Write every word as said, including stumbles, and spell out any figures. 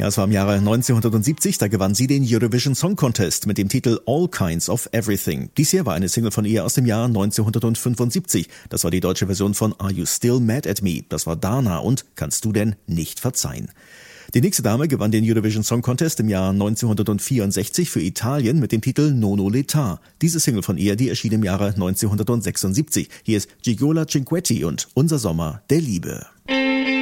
Ja, es war im Jahre neunzehnhundertsiebzig, da gewann sie den Eurovision Song Contest mit dem Titel All Kinds of Everything. Dies hier war eine Single von ihr aus dem Jahr neunzehnhundertfünfundsiebzig. Das war die deutsche Version von Are You Still Mad at Me? Das war Dana und Kannst du denn nicht verzeihen? Die nächste Dame gewann den Eurovision Song Contest im Jahr neunzehnhundertvierundsechzig für Italien mit dem Titel Nono l'età. Diese Single von ihr, die erschien im Jahre neunzehnhundertsechsundsiebzig. Hier ist Gigliola Cinquetti und Unser Sommer der Liebe.